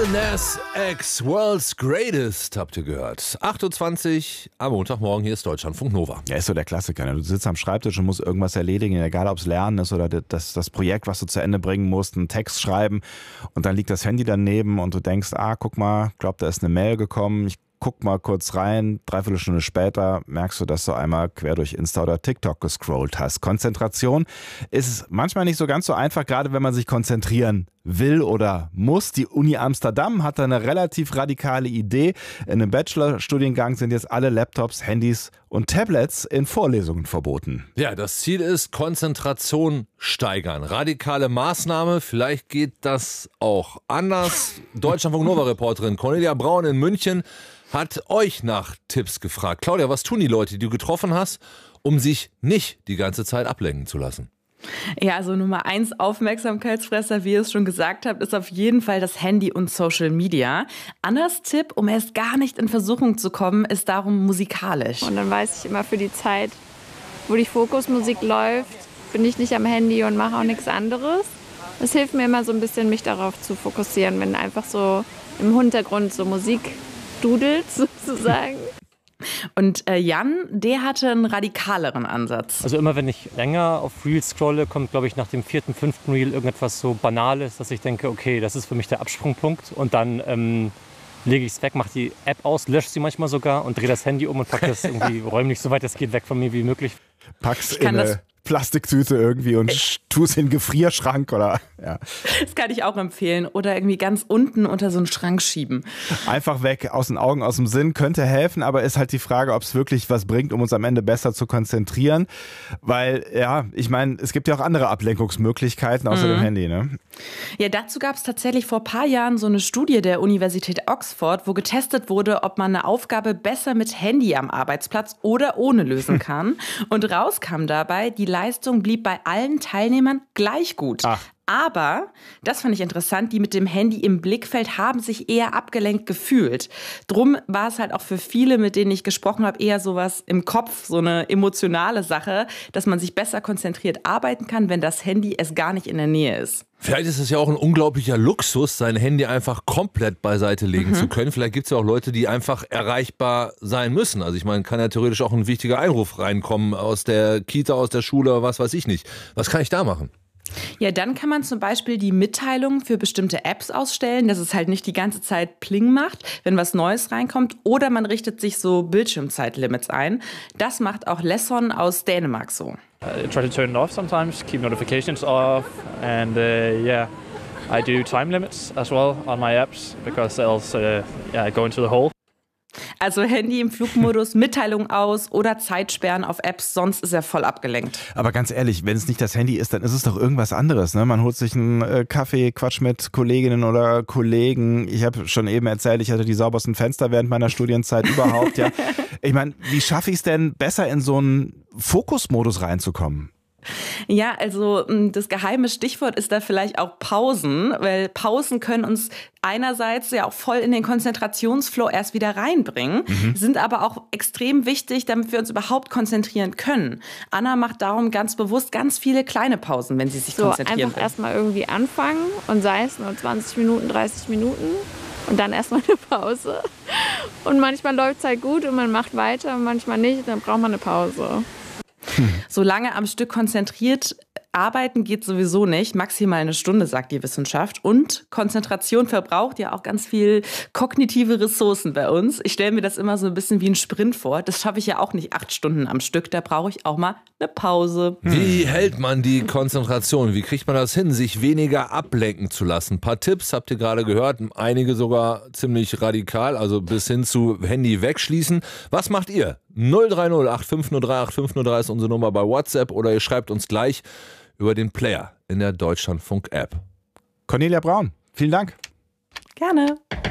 Nas X, World's Greatest, habt ihr gehört. 28 am Montagmorgen, hier ist Deutschlandfunk Nova. Ja, ist so der Klassiker. Ne? Du sitzt am Schreibtisch und musst irgendwas erledigen, egal ob es Lernen ist oder das Projekt, was du zu Ende bringen musst, einen Text schreiben und dann liegt das Handy daneben und du denkst, guck mal, glaub, da ist eine Mail gekommen, ich guck mal kurz rein, 3/4 Stunde später merkst du, dass du einmal quer durch Insta oder TikTok gescrollt hast. Konzentration ist manchmal nicht so ganz so einfach, gerade wenn man sich konzentrieren will oder muss. Die Uni Amsterdam hat da eine relativ radikale Idee. In einem Bachelorstudiengang sind jetzt alle Laptops, Handys und Tablets in Vorlesungen verboten. Ja, das Ziel ist Konzentration steigern. Radikale Maßnahme, vielleicht geht das auch anders. Deutschlandfunk Nova-Reporterin Cornelia Braun in München hat euch nach Tipps gefragt. Claudia, was tun die Leute, die du getroffen hast, um sich nicht die ganze Zeit ablenken zu lassen? Ja, also Nummer 1 Aufmerksamkeitsfresser, wie ihr es schon gesagt habt, ist auf jeden Fall das Handy und Social Media. Anders Tipp, um erst gar nicht in Versuchung zu kommen, ist darum musikalisch. Und dann weiß ich immer für die Zeit, wo die Fokusmusik läuft, bin ich nicht am Handy und mache auch nichts anderes. Es hilft mir immer so ein bisschen, mich darauf zu fokussieren, wenn einfach so im Hintergrund so Musik dudelt sozusagen. Und Jan, der hatte einen radikaleren Ansatz. Also immer wenn ich länger auf Reels scrolle, kommt, glaube ich, nach dem 4., 5. Reel irgendetwas so Banales, dass ich denke, okay, das ist für mich der Absprungpunkt. Und dann lege ich es weg, mache die App aus, lösche sie manchmal sogar und drehe das Handy um und packe das irgendwie räumlich, soweit es geht, weg von mir wie möglich. Pack's in eine Plastiktüte irgendwie und tu es in den Gefrierschrank oder ja. Das kann ich auch empfehlen. Oder irgendwie ganz unten unter so einen Schrank schieben. Einfach weg, aus den Augen, aus dem Sinn, könnte helfen, aber ist halt die Frage, ob es wirklich was bringt, um uns am Ende besser zu konzentrieren. Weil, ja, ich meine, es gibt ja auch andere Ablenkungsmöglichkeiten außer dem Handy, ne? Ja, dazu gab es tatsächlich vor ein paar Jahren so eine Studie der Universität Oxford, wo getestet wurde, ob man eine Aufgabe besser mit Handy am Arbeitsplatz oder ohne lösen kann. Und rauskam dabei, die Leistung blieb bei allen Teilnehmern gleich gut. Ach. Aber, das fand ich interessant, die mit dem Handy im Blickfeld haben sich eher abgelenkt gefühlt. Drum war es halt auch für viele, mit denen ich gesprochen habe, eher sowas im Kopf, so eine emotionale Sache, dass man sich besser konzentriert arbeiten kann, wenn das Handy es gar nicht in der Nähe ist. Vielleicht ist es ja auch ein unglaublicher Luxus, sein Handy einfach komplett beiseite legen zu können. Vielleicht gibt es ja auch Leute, die einfach erreichbar sein müssen. Also ich meine, kann ja theoretisch auch ein wichtiger Einruf reinkommen aus der Kita, aus der Schule, was weiß ich nicht. Was kann ich da machen? Ja, dann kann man zum Beispiel die Mitteilungen für bestimmte Apps ausstellen, dass es halt nicht die ganze Zeit Pling macht, wenn was Neues reinkommt. Oder man richtet sich so Bildschirmzeitlimits ein. Das macht auch Lesson aus Dänemark so. I try to turn it off sometimes, keep notifications off, and I do time limits as well on my apps because else I go into the hole. Also Handy im Flugmodus, Mitteilung aus oder Zeitsperren auf Apps, sonst ist er voll abgelenkt. Aber ganz ehrlich, wenn es nicht das Handy ist, dann ist es doch irgendwas anderes. Ne? Man holt sich einen Kaffee, quatscht mit Kolleginnen oder Kollegen. Ich habe schon eben erzählt, ich hatte die saubersten Fenster während meiner Studienzeit überhaupt. Ja. Ich meine, wie schaffe ich es denn, besser in so einen Fokusmodus reinzukommen? Ja, also das geheime Stichwort ist da vielleicht auch Pausen, weil Pausen können uns einerseits ja auch voll in den Konzentrationsflow erst wieder reinbringen, sind aber auch extrem wichtig, damit wir uns überhaupt konzentrieren können. Anna macht darum ganz bewusst ganz viele kleine Pausen, wenn sie sich konzentrieren will. Einfach erstmal irgendwie anfangen und sei es nur 20 Minuten, 30 Minuten und dann erstmal eine Pause. Und manchmal läuft es halt gut und man macht weiter und manchmal nicht, dann braucht man eine Pause. So lange am Stück konzentriert arbeiten geht sowieso nicht. Maximal eine Stunde, sagt die Wissenschaft. Und Konzentration verbraucht ja auch ganz viel kognitive Ressourcen bei uns. Ich stelle mir das immer so ein bisschen wie ein Sprint vor. Das schaffe ich ja auch nicht 8 Stunden am Stück. Da brauche ich auch mal eine Pause. Wie hält man die Konzentration? Wie kriegt man das hin, sich weniger ablenken zu lassen? Ein paar Tipps habt ihr gerade gehört. Einige sogar ziemlich radikal, also bis hin zu Handy wegschließen. Was macht ihr? 030 8503 8503 ist unsere Nummer bei WhatsApp oder ihr schreibt uns gleich über den Player in der Deutschlandfunk-App. Cornelia Braun, vielen Dank. Gerne.